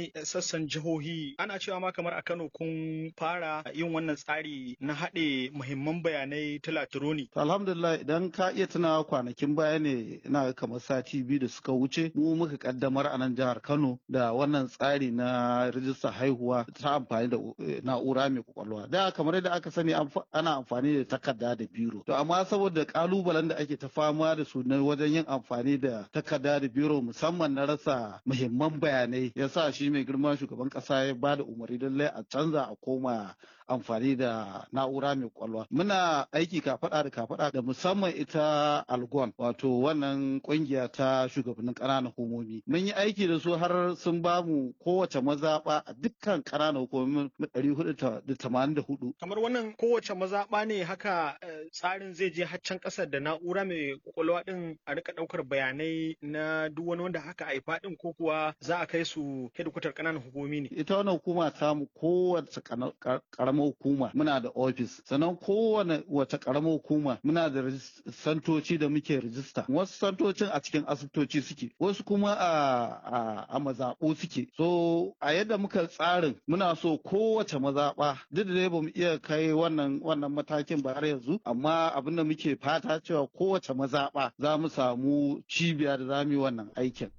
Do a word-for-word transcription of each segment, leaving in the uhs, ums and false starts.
wani sassan jihohi ana cewa ma kamar a Kano kun fara yin wannan tsari na haɗe muhimman bayanai ta latironi. Alhamdulillah idan ka iya tunawa kwanakin baya ne ina kamar sati biyu da suka wuce mu muka kaddamar a nan jihar Kano da wannan tsari na rijistar haihuwa ta amfani da na'ura mai kwakwalwa. Da kamar yadda aka sani ana amfani da takarda da biro. To amma saboda kalubalen da ake ta fama da su na wajen yin amfani da takarda da biro musamman na rasa muhimman bayanai yasa shi mai girma shugaban kasa ya ba da umarni lallai a canza a koma amfani da na'ura mai kwakwalwa. Muna aiki kafaɗa da kafaɗa da musamman ita Algon wato wannan kungiya ta shugabannin ƙananan hukumomi. Mun yi aiki da su har sun ba mu kowace mazaɓa a dukkan ƙananan hukumomin ɗari hudu da tamanin da hudu. Kamar wannan kowace mazaɓa ne haka tsarin zai je haccan ƙasar da na'ura mai kwakwalwa ɗin a rika ɗaukar bayanai na duk wani wanda haka haifa ɗin ko kuwa za a kai su hedikwatar ƙananan hukumomi ne. Ita wannan hukuma ta mu kowace ƙaramar hukuma muna da ofis sannan kowane wata ƙaramar hukuma muna da santoci da muke rijista. Wasu santocin a cikin asibitoci suke wasu kuma a a mazaɓu suke. So a yadda muka tsarin muna so kowace mazaɓa duk da dai bamu iya kai wannan wannan matakin ba har yanzu amma abin da muke fata cewa kowace mazaɓa za mu samu cibiya da za mu yi wannan aikin.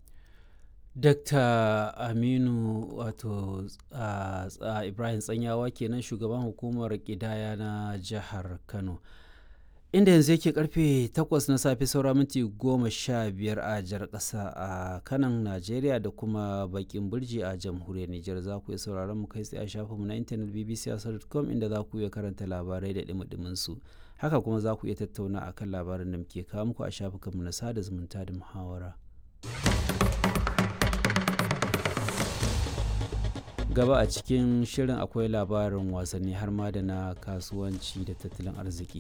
Dakta Aminu wato uh, uh, Ibrahim Tsanyawa kenan shugaban hukumar ƙidaya na jihar Kano. Inda yanzu yake karfe takwas na safe saura minti goma sha biyar a jar ƙasa a kanan Najeriya da kuma bakin burji a jamhuriyar Nijar. Za ku iya sauraron mu kai tsaye a shafinmu na intanet b b c hausa dot com inda za ku iya karanta labarai da ɗumi su. Haka kuma za ku iya tattauna akan labarin da muke kawo muku a shafukanmu na sada zumunta da muhawara. Gaba a cikin shirin akwai labarin wasanni har ma da na kasuwanci da tattalin arziki.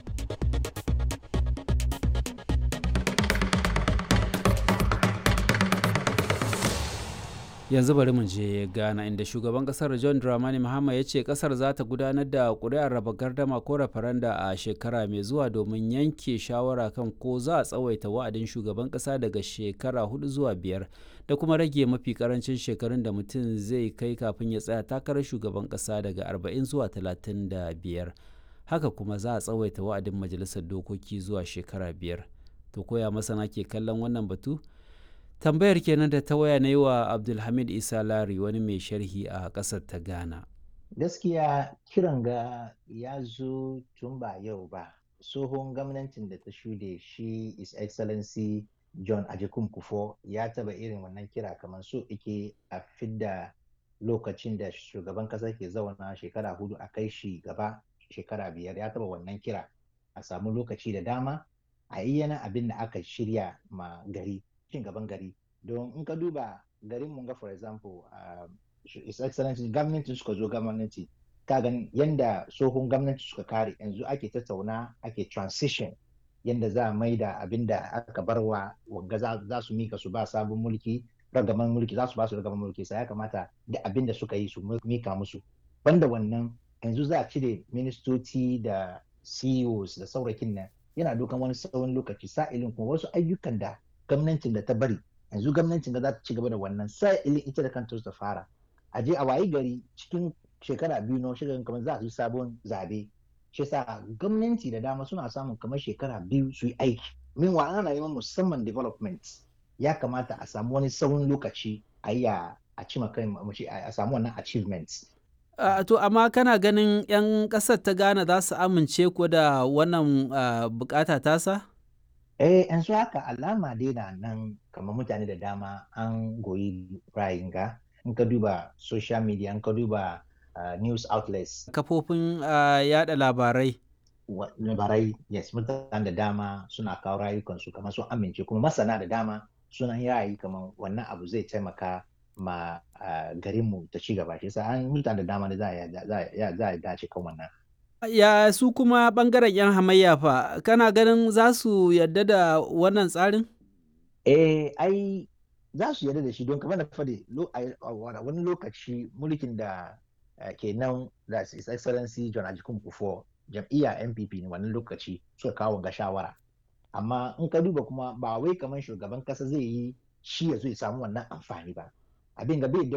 Yanzu bari mu je Ghana inda shugaban kasar John Dramani Mahama ya ce kasar za ta gudanar da ƙuri'ar raba gardama ko referenda a shekara mai zuwa domin yanke shawara kan ko za a tsawaita wa'adin shugaban kasa daga shekara hudu zuwa biyar da kuma rage mafi karancin shekarun da mutum zai kai kafin ya tsaya takarar shugaban kasa daga arba'in zuwa talatin da biyar. Haka kuma za a tsawaita wa'adin majalisar dokoki zuwa shekara biyar. To koya masana ke kallon wannan batu? Tambayar kenan da ta waya na yi wa Abdulhamid Isa Lari wani mai sharhi a ƙasar ta Ghana. Gaskiya kiran ga ya zo tun ba yau ba. Tsohon gwamnatin da ta shuɗe shi His Excellency John Agyekum Kufuor ya taba irin wannan kira kamar so ike a fidda lokacin da shugaban ƙasa ke zauna shekara hudu a kai shi gaba shekara biyar ya taba wannan kira a samu lokaci da dama a yi yana abin da aka shirya ma gari. Cin gaban gari don in ka duba garin mun ga for example uh, His Excellency gwamnati suka zo gwamnati ka gani yanda tsohon gwamnati suka kare yanzu ake tattauna ake transition yanda za a maida abinda aka barwa wanga za su mika su ba sabon mulki ragaman mulki za su ba su ragaman mulki sai ya kamata da abinda suka yi su mika musu banda wannan yanzu za a cire ministoci da C E Os da saurakin nan yana dokan wani tsawon lokaci sa'ilin kuma wasu ayyukan da gwamnatin da ta bari yanzu gwamnatin da za ta ci gaba da wannan sai ilin ita da kanta ta fara a je a wayi gari cikin shekara biyu na shirin kamar za su yi sabon zabe shi sa gwamnati da dama suna samun kamar shekara biyu su yi aiki min wa ana neman musamman development ya kamata a samu wani tsawon lokaci a yi a cima kai a samu wannan achievements. Uh, to amma kana ganin 'yan ƙasar ta Ghana za su amince ko da wannan uh, bukata tasa? Eh, yanzu haka alama dai na nan kamar mutane da dama an goyi ra'ayin ga in ka duba social media in ka duba uh, news outlets. Kafofin uh, yada labarai. Labarai, yes, mutane da dama suna kawo rayukansu kamar sun amince kuma masana da dama suna yayi kamar wannan abu zai taimaka ma uh, garinmu ta ci gaba shi sa an mutane da dama da za a dace kan wannan. Ya su kuma ɓangaren 'yan hamayya fa, kana ganin za su yarda da wannan tsarin? Eh, ai za su yarda da shi don kamar da fade wani lokaci mulkin da ke nan da His Excellency John Agyekum Kufuor jam'iyya N P P ne wannan lokaci suka kawo ga shawara. Amma in ka duba kuma ba wai kamar shugaban kasa zai yi shi ya zo ya samu wannan amfani ba. Abin ga bai